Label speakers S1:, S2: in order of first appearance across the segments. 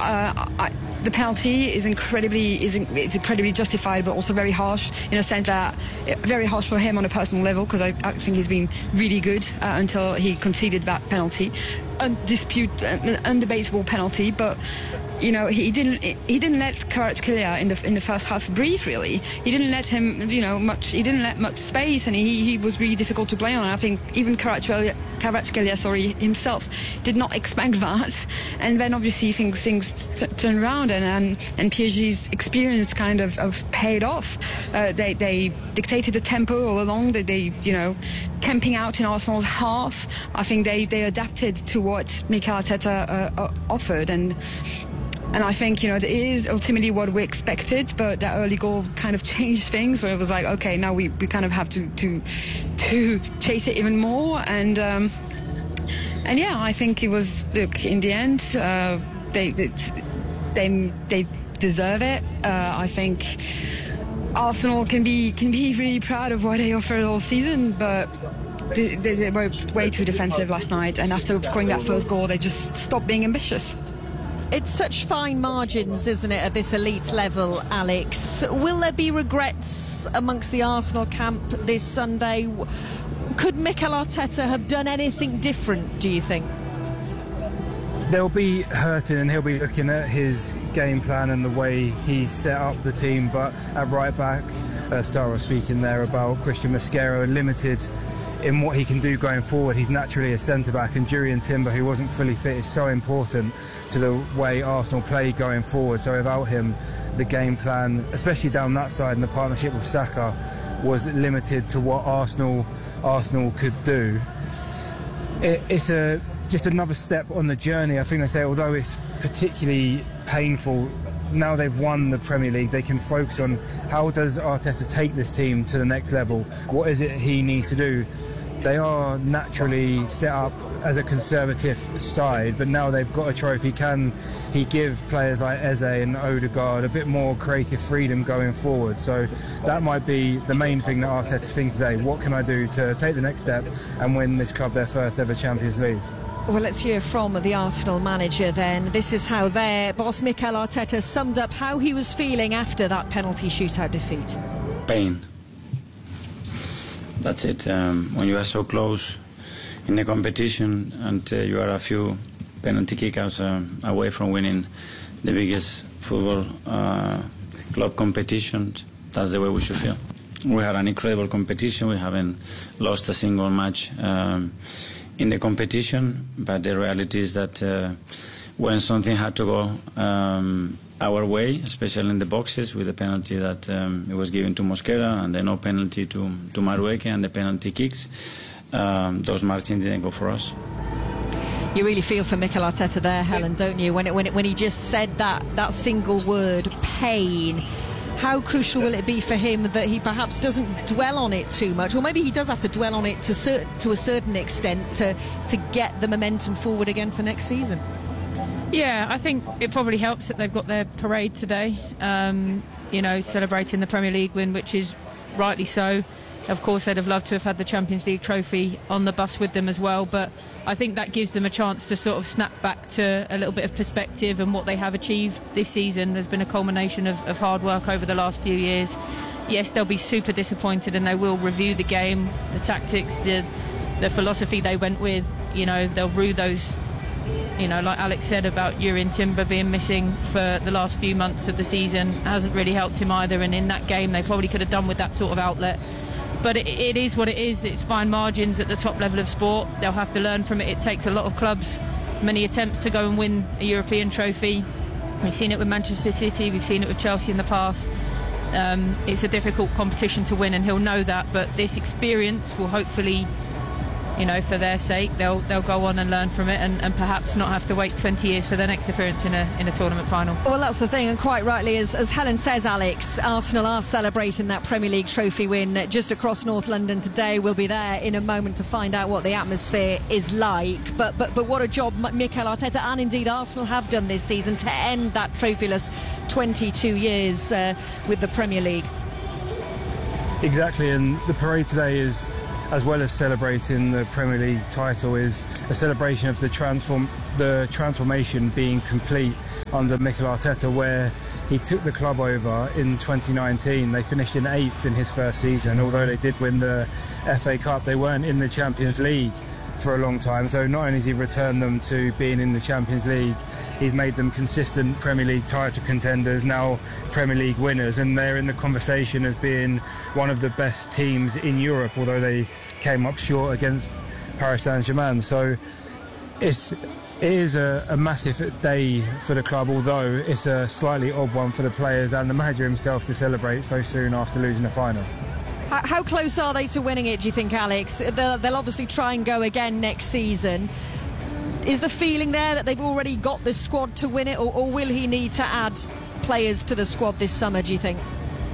S1: the penalty is incredibly justified, but also very harsh in a sense that very harsh for him on a personal level, because I think he's been really good until he conceded that penalty, undebatable penalty. But you know, he didn't let Kvaratskhelia in the first half breathe, really. He didn't let him, he didn't let much space, and he was really difficult to play on. I think even Kvaratskhelia, himself did not expect that. And then obviously things turned around, and PSG's experience kind of paid off. They dictated the tempo all along. They camping out in Arsenal's half. I think they adapted to what Mikel Arteta offered, and I think, it is ultimately what we expected, but that early goal kind of changed things, where it was like, okay, now we kind of have to chase it even more. And yeah, I think it was, look, in the end, they deserve it. I think Arsenal can be really proud of what they offered all season, but they were way too defensive last night, and after scoring that first goal, they just stopped being ambitious.
S2: It's such fine margins, isn't it, at this elite level, Alex? Will there be regrets amongst the Arsenal camp this Sunday? Could Mikel Arteta have done anything different, do you think?
S3: They'll be hurting, and he'll be looking at his game plan and the way he set up the team. But at right back, Sarah was speaking there about Christian Mosquera, limited in what he can do going forward. He's naturally a centre-back, and Jurrien Timber, who wasn't fully fit, is so important to the way Arsenal play going forward. So without him, the game plan, especially down that side, and the partnership with Saka, was limited to what Arsenal could do. It's just another step on the journey. I think they say, although it's particularly painful, now they've won the Premier League, they can focus on how does Arteta take this team to the next level? What is it he needs to do? They are naturally set up as a conservative side, but now they've got a trophy. Can he give players like Eze and Odegaard a bit more creative freedom going forward? So that might be the main thing that Arteta's thinking today. What can I do to take the next step and win this club their first ever Champions League?
S2: Well, let's hear from the Arsenal manager then. This is how their boss Mikel Arteta summed up how he was feeling after that penalty shootout defeat.
S4: Pain. That's it. When you are so close in a competition and you are a few penalty kickouts away from winning the biggest football club competition, that's the way we should feel. We had an incredible competition. We haven't lost a single match in the competition, but the reality is that when something had to go our way, especially in the boxes with the penalty that it was given to Mosquera and the no penalty to Madueke and the penalty kicks, those margins didn't go for us.
S2: You really feel for Mikel Arteta there, Helen, don't you? When he just said that single word, pain. How crucial will it be for him that he perhaps doesn't dwell on it too much, or maybe he does have to dwell on it to a certain extent to get the momentum forward again for next season?
S5: Yeah, I think it probably helps that they've got their parade today, celebrating the Premier League win, which is rightly so. Of course, they'd have loved to have had the Champions League trophy on the bus with them as well, but I think that gives them a chance to sort of snap back to a little bit of perspective and what they have achieved this season. There's been a culmination of hard work over the last few years. Yes, they'll be super disappointed, and they will review the game, the tactics, the philosophy they went with. They'll rue those, like Alex said about Jurrien Timber being missing for the last few months of the season. Hasn't really helped him either, and in that game they probably could have done with that sort of outlet. But it is what it is. It's fine margins at the top level of sport. They'll have to learn from it. It takes a lot of clubs, many attempts to go and win a European trophy. We've seen it with Manchester City, we've seen it with Chelsea in the past. It's a difficult competition to win, and he'll know that, but this experience will hopefully, for their sake, they'll go on and learn from it, and perhaps not have to wait 20 years for their next appearance in a tournament final.
S2: Well, that's the thing, and quite rightly, as Helen says, Alex, Arsenal are celebrating that Premier League trophy win just across North London today. We'll be there in a moment to find out what the atmosphere is like. But what a job Mikel Arteta and indeed Arsenal have done this season to end that trophyless 22 years with the Premier League.
S3: Exactly, and the parade today is, as well as celebrating the Premier League title, is a celebration of the transformation being complete under Mikel Arteta, where he took the club over in 2019. They finished in 8th in his first season. Although they did win the FA Cup, they weren't in the Champions League for a long time. So not only has he returned them to being in the Champions League, he's made them consistent Premier League title contenders, now Premier League winners, and they're in the conversation as being one of the best teams in Europe, although they came up short against Paris Saint-Germain. So it is a massive day for the club, although it's a slightly odd one for the players and the manager himself to celebrate so soon after losing the final.
S2: How close are they to winning it, do you think, Alex? They'll obviously try and go again next season. Is the feeling there that they've already got the squad to win it, or will he need to add players to the squad this summer, do you think?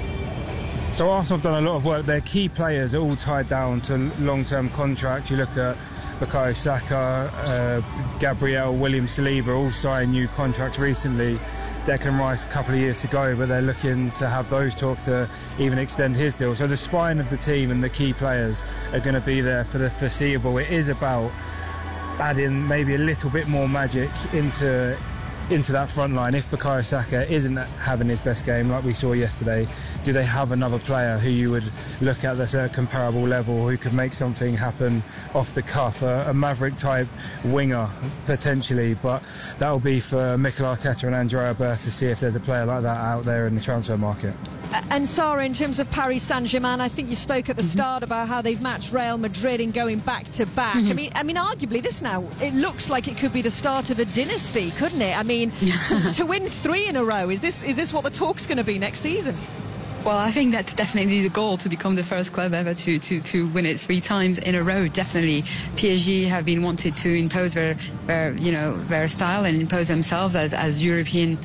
S3: So Arsenal have done a lot of work. Their key players are all tied down to long-term contracts. You look at Bukayo Saka, Gabriel, William Saliba, all signed new contracts recently. Declan Rice a couple of years to go, but they're looking to have those talks to even extend his deal. So the spine of the team and the key players are going to be there for the foreseeable. It is about adding maybe a little bit more magic into that front line. If Bukayo Saka isn't having his best game like we saw yesterday, do they have another player who you would look at that's at a comparable level, who could make something happen off the cuff, a Maverick type winger potentially? But that will be for Mikel Arteta and Andrea Berth to see if there's a player like that out there in the transfer market.
S2: And Sarah, in terms of Paris Saint-Germain, I think you spoke at the start about how they've matched Real Madrid in going back to back. I mean, arguably this now, it looks like it could be the start of a dynasty, couldn't it? I mean, to win 3 in a row, is this what the talk's going to be next season?
S1: Well, I think that's definitely the goal, to become the first club ever to win it 3 times in a row. Definitely, PSG have been wanted to impose their style and impose themselves as European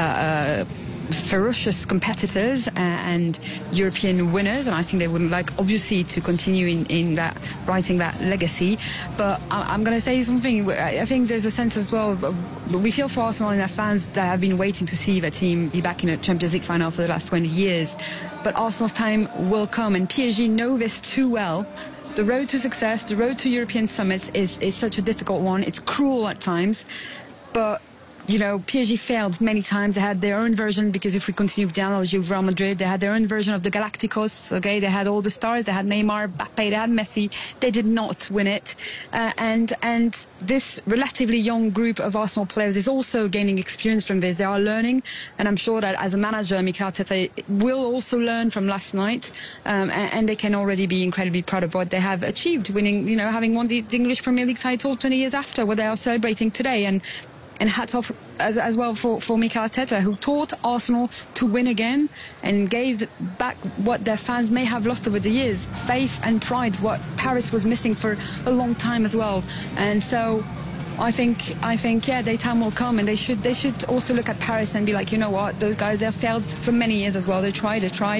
S1: ferocious competitors and European winners, and I think they would like obviously to continue in that, writing that legacy. But I'm going to say something. I think there's a sense as well we feel for Arsenal and their fans that have been waiting to see their team be back in a Champions League final for the last 20 years. But Arsenal's time will come, and PSG know this too well. The road to success, the road to European summits is such a difficult one. It's cruel at times, but you know, PSG failed many times. They had their own version, because if we continue with the analogy of Real Madrid, they had their own version of the Galacticos, okay? They had all the stars, they had Neymar, Mbappe, they had Messi. They did not win it. And this relatively young group of Arsenal players is also gaining experience from this. They are learning, and I'm sure that as a manager, Mikel Arteta will also learn from last night, and they can already be incredibly proud of what they have achieved, winning, you know, having won the English Premier League title 20 years after, what they are celebrating today. And hats off as well for Mikel Arteta, who taught Arsenal to win again and gave back what their fans may have lost over the years, faith and pride, what Paris was missing for a long time as well. And so I think, yeah, their time will come, and they should also look at Paris and be like, you know what, those guys, they've failed for many years as well. They tried.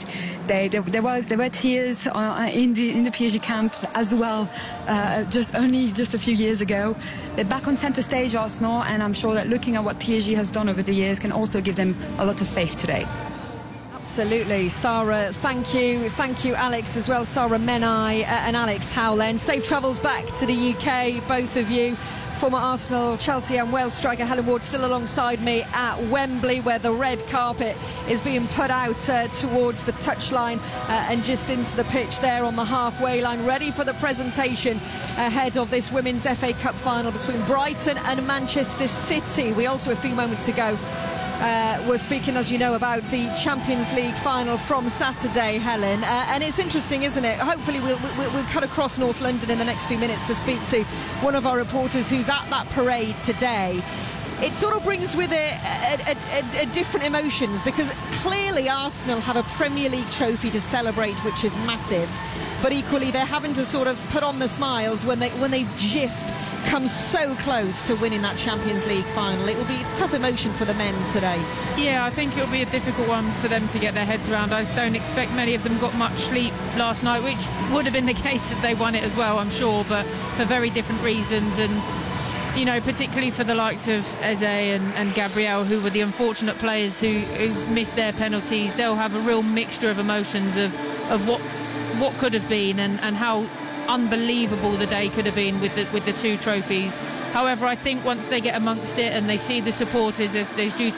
S1: There were tears in the PSG camps as well, just a few years ago. They're back on centre stage, Arsenal, and I'm sure that looking at what PSG has done over the years can also give them a lot of faith today.
S2: Absolutely. Sarah, thank you, Alex, as well. Sarah Menai and Alex Howland. Safe travels back to the UK, both of you. Former Arsenal, Chelsea and Wales striker Helen Ward still alongside me at Wembley, where the red carpet is being put out towards the touchline and just into the pitch there on the halfway line, ready for the presentation ahead of this Women's FA Cup final between Brighton and Manchester City. We also, a few moments ago, we're speaking, as you know, about the Champions League final from Saturday, Helen, and it's interesting, isn't it? Hopefully we'll cut across North London in the next few minutes to speak to one of our reporters who's at that parade today. It sort of brings with it different emotions, because clearly Arsenal have a Premier League trophy to celebrate, which is massive, but equally they're having to sort of put on the smiles when they've just come so close to winning that Champions League final. It will be a tough emotion for the men today.
S5: Yeah, I think it'll be a difficult one for them to get their heads around. I don't expect many of them got much sleep last night, which would have been the case if they won it as well, I'm sure, but for very different reasons. And you know, particularly for the likes of Eze and Gabriel, who were the unfortunate players who missed their penalties, they'll have a real mixture of emotions of what could have been and how unbelievable the day could have been with the 2 trophies. However, I think once they get amongst it and they see the supporters, there's due to